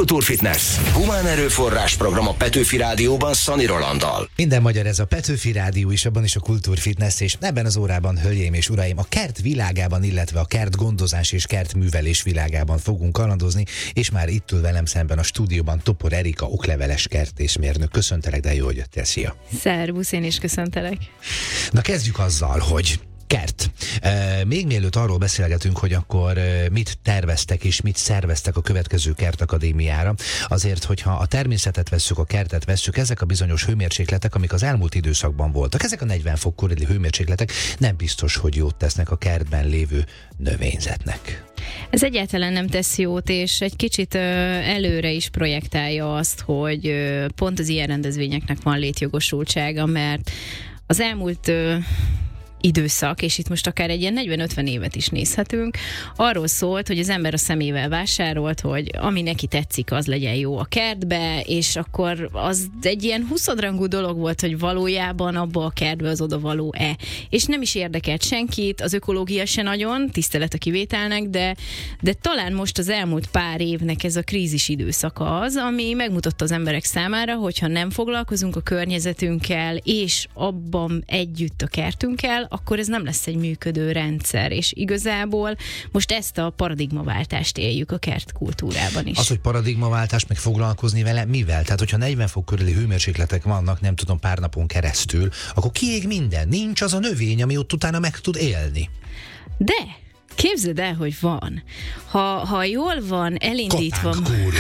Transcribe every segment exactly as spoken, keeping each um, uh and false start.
Kultúrfitness. Humán erőforrás program a Petőfi Rádióban Szani Rolanddal. Minden magyar, ez a Petőfi Rádió is, abban is a Kultúrfitness, és ebben az órában, hölgyeim és uraim, a kert világában, illetve a kert gondozás és kertművelés világában fogunk kalandozni, és már itt ül velem szemben a stúdióban Topor Erika, okleveles kertészmérnök. Köszöntelek, de jó, hogy jöttél, szia! Szervusz, én is köszöntelek. Na kezdjük azzal, hogy kert. E, még mielőtt arról beszélgetünk, hogy akkor e, mit terveztek és mit szerveztek a következő kertakadémiára, azért, hogyha a természetet vesszük, a kertet vesszük, ezek a bizonyos hőmérsékletek, amik az elmúlt időszakban voltak, ezek a negyven fok körüli hőmérsékletek nem biztos, hogy jót tesznek a kertben lévő növényzetnek. Ez egyáltalán nem tesz jót, és egy kicsit ö, előre is projektálja azt, hogy ö, pont az ilyen rendezvényeknek van létjogosultsága, mert az elmúlt ö, időszak, és itt most akár egy ilyen negyven-ötven évet is nézhetünk, arról szólt, hogy az ember a szemével vásárolt, hogy ami neki tetszik, az legyen jó a kertbe, és akkor az egy ilyen huszadrangú dolog volt, hogy valójában abba a kertbe az odavaló-e. És nem is érdekelt senkit, az ökológia se nagyon, tisztelet a kivételnek, de, de talán most az elmúlt pár évnek ez a krízis időszaka az, ami megmutatta az emberek számára, hogyha nem foglalkozunk a környezetünkkel, és abban együtt a kertünkkel, akkor ez nem lesz egy működő rendszer, és igazából most ezt a paradigmaváltást éljük a kertkultúrában is. Az, hogy paradigmaváltás, meg foglalkozni vele, mivel? Tehát, hogyha negyven fok körüli hőmérsékletek vannak, nem tudom, pár napon keresztül, akkor kiég minden, nincs az a növény, ami ott utána meg tud élni. De képzeld el, hogy van. Ha, ha jól van elindítva...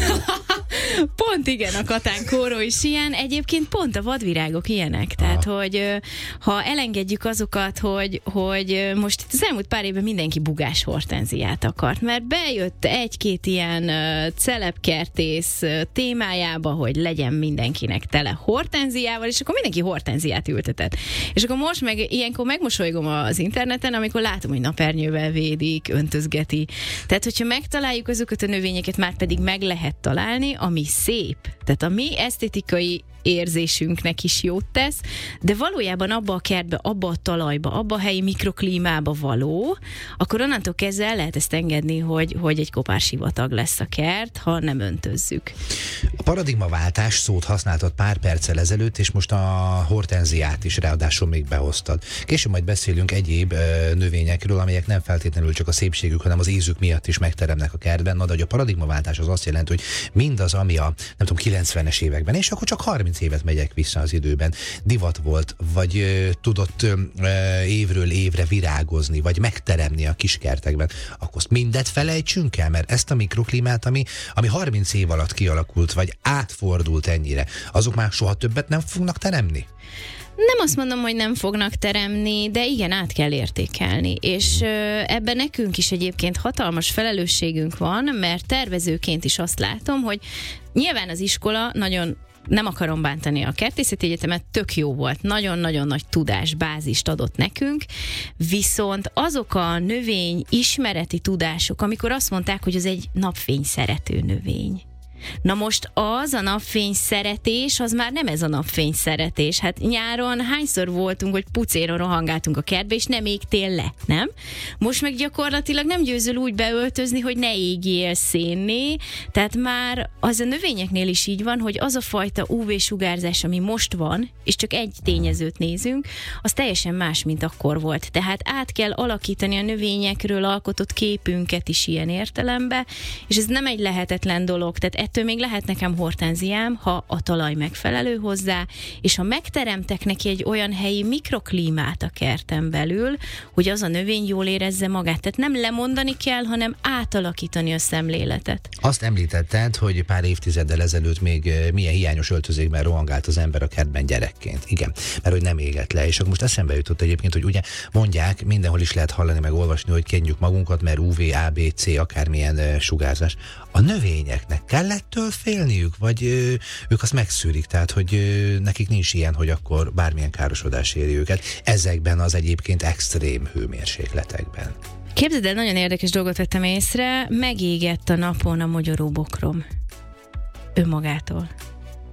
Pont igen, a katánkóró is ilyen. Egyébként pont a vadvirágok ilyenek. Tehát, ah. hogy ha elengedjük azokat, hogy, hogy most itt az elmúlt pár évben mindenki bugás hortenziát akart, mert bejött egy-két ilyen uh, celebkertész uh, témájába, hogy legyen mindenkinek tele hortenziával, és akkor mindenki hortenziát ültetett. És akkor most meg ilyenkor megmosolygom az interneten, amikor látom, hogy napernyővel védik, öntözgeti. Tehát, hogyha megtaláljuk azokat a növényeket, már pedig meg lehet találni, ami szép, tehát a mi esztétikai érzésünknek is jót tesz, de valójában abba a kertbe, abba a talajba, abba a helyi mikroklímába való, akkor onnantól kezdve el lehet ezt engedni, hogy, hogy egy kopársivatag lesz a kert, ha nem öntözzük. A paradigmaváltás szót használtad pár perccel ezelőtt, és most a hortenziát is ráadásul még behoztad. Később majd beszélünk egyéb ö, növényekről, amelyek nem feltétlenül csak a szépségük, hanem az ízük miatt is megteremnek a kertben. Na, de hogy a paradigmaváltás az azt jelenti, hogy mindaz, ami a nem tudom, kilencvenes években, és akkor csak harminc évet megyek vissza az időben, divat volt, vagy ö, tudott ö, évről évre virágozni, vagy megteremni a kiskertekben, akkor azt mindet felejtsünk el, mert ezt a mikroklímát, ami, ami harminc év alatt kialakult, vagy átfordult ennyire, azok már soha többet nem fognak teremni? Nem azt mondom, hogy nem fognak teremni, de igen, át kell értékelni. És ö, ebben nekünk is egyébként hatalmas felelősségünk van, mert tervezőként is azt látom, hogy nyilván az iskola nagyon, nem akarom bántani a kertészeti egyetemet, tök jó volt, nagyon-nagyon nagy tudás, bázist adott nekünk, viszont azok a növény ismereti tudások, amikor azt mondták, hogy az egy napfény szerető növény. Na most az a napfény szeretés, az már nem ez a napfény szeretés. Hát nyáron hányszor voltunk, hogy pucéron rohangáltunk a kertbe, és nem égtél le, nem? Most meg gyakorlatilag nem győzöl úgy beöltözni, hogy ne égjél szénné, tehát már az a növényeknél is így van, hogy az a fajta ú vé-sugárzás, ami most van, és csak egy tényezőt nézünk, az teljesen más, mint akkor volt. Tehát át kell alakítani a növényekről alkotott képünket is ilyen értelemben, és ez nem egy lehetetlen dolog, tehát ettől még lehet nekem hortenziám, ha a talaj megfelelő hozzá, és ha megteremtek neki egy olyan helyi mikroklímát a kerten belül, hogy az a növény jól érezze magát. Tehát nem lemondani kell, hanem átalakítani a szemléletet. Azt említetted, hogy pár évtizeddel ezelőtt még milyen hiányos öltözékben rohangált az ember a kertben gyerekként. Igen, mert hogy nem égett le. És akkor most eszembe jutott egyébként, hogy ugye mondják, mindenhol is lehet hallani meg olvasni, hogy kenjük magunkat, mert ú vé, á bé cé, akármilyen uh, sugárzás. A növényeknek kellettől félniük, vagy ö, ők azt megszűrik, tehát hogy ö, nekik nincs ilyen, hogy akkor bármilyen károsodás éri őket ezekben az egyébként extrém hőmérsékletekben. Képzeld el, nagyon érdekes dolgot vettem észre, megégett a napon a mogyoróbokrom. Önmagától.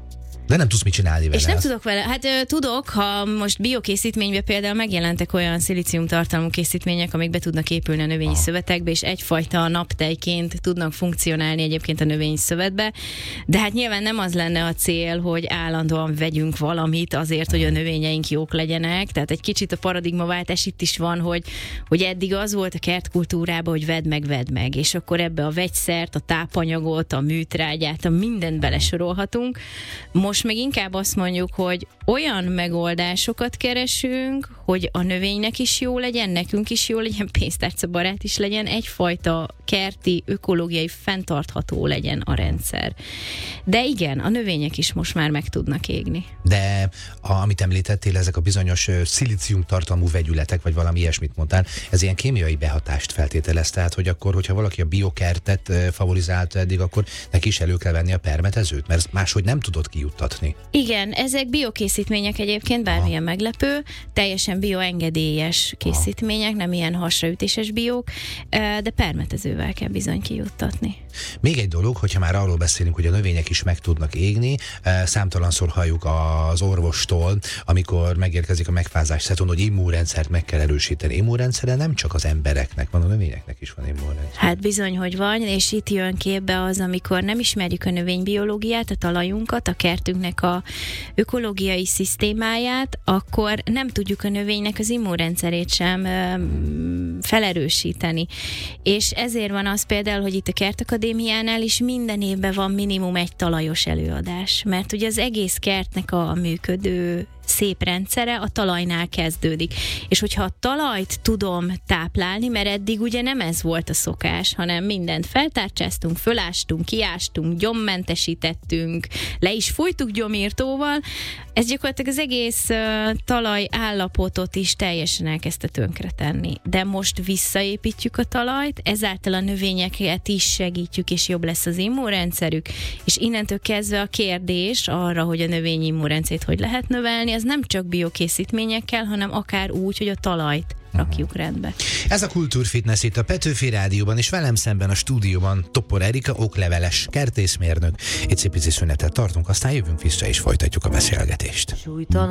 De nem tudsz mit csinálni vele. És nem tudok vele, hát ö, tudok, ha most biokészítményben például megjelentek olyan szilícium tartalmú készítmények, amik be tudnak épülni a növényi ah. szövetekbe, és egyfajta naptejként tudnak funkcionálni egyébként a növényi szövetbe, de hát nyilván nem az lenne a cél, hogy állandóan vegyünk valamit azért, hogy a növényeink jók legyenek, tehát egy kicsit a paradigmaváltás itt is van, hogy, hogy eddig az volt a kertkultúrában, hogy vedd meg, vedd meg, és akkor ebbe a vegyszert, a tápanyagot, a műtrágyát, a mindent belesorolhatunk. Most meg inkább azt mondjuk, hogy olyan megoldásokat keresünk, hogy a növénynek is jó legyen, nekünk is jó legyen, pénztárcabarát is legyen, egyfajta kerti, ökológiai, fenntartható legyen a rendszer. De igen, a növények is most már meg tudnak égni. De a, amit említettél, ezek a bizonyos uh, szilícium tartalmú vegyületek, vagy valami ilyesmit mondtál, ez ilyen kémiai behatást feltételez, tehát hogy akkor, hogyha valaki a biokertet uh, favorizálta eddig, akkor neki is elő kell venni a permetezőt, mert máshogy nem tudod kijuttatni. Igen, ezek biokészítmények egyébként, bármilyen Aha. meglepő, teljesen bioengedélyes készítmények, Aha. nem ilyen hasraütéses biók, de permetezővel kell bizony kijuttatni. Még egy dolog, hogyha már arról beszélünk, hogy a növények is meg tudnak égni, számtalanszor halljuk az orvostól, amikor megérkezik a megfázás szezon, hogy immunrendszert meg kell erősíteni. Immunrendszere nem csak az embereknek van, a növényeknek is van immunrendszer. Hát bizony, hogy van, és itt jön képbe az, amikor nem ismerjük a növénybiológiát, a talajunkat, a kertünknek a ökológiai szisztémáját, akkor nem tudjuk a növénynek az immunrendszerét sem ö, felerősíteni. És ezért van az például, hogy itt a Kertakadémiánál is minden évben van minimum egy talajos előadás, mert ugye az egész kertnek a működő szép rendszere a talajnál kezdődik. És hogyha a talajt tudom táplálni, mert eddig ugye nem ez volt a szokás, hanem mindent feltárcsáztunk, fölástunk, kiástunk, gyommentesítettünk, le is fújtuk gyomírtóval, ez gyakorlatilag az egész uh, talaj állapotot is teljesen elkezdte tönkretenni. De most visszaépítjük a talajt, ezáltal a növényeket is segítjük, és jobb lesz az immunrendszerük, és innentől kezdve a kérdés arra, hogy a növény immunrendszerét hogy lehet növelni, ez nem csak biokészítményekkel, hanem akár úgy, hogy a talajt rakjuk rendbe. Ez a Kultúrfitness itt a Petőfi Rádióban, és velem szemben a stúdióban Topor Erika, okleveles kertészmérnök. Egy szép pici szünetet tartunk, aztán jövünk vissza, és folytatjuk a beszélgetést.